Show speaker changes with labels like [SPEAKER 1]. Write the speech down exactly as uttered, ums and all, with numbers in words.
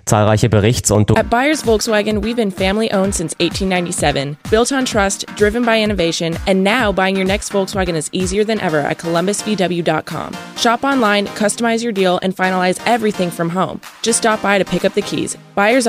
[SPEAKER 1] Zahlreiche Berichts- und
[SPEAKER 2] At Buyers Volkswagen, we've been family-owned since eighteen ninety-seven, built on trust, driven by innovation, and now buying your next Volkswagen is easier than ever at columbus v w dot com. Shop online, customize your deal, and finalize everything from home. Just stop by to pick up the keys. Buyers